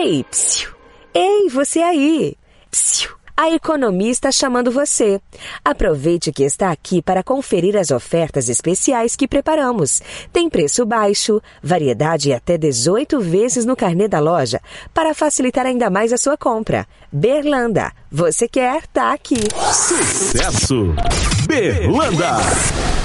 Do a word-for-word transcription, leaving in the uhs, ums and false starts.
Ei, psiu! Ei, você aí! Psiu! A economia está chamando você. Aproveite que está aqui para conferir as ofertas especiais que preparamos. Tem preço baixo, variedade e até dezoito vezes no carnê da loja, para facilitar ainda mais a sua compra. Berlanda, você quer, tá aqui. Sucesso! Berlanda!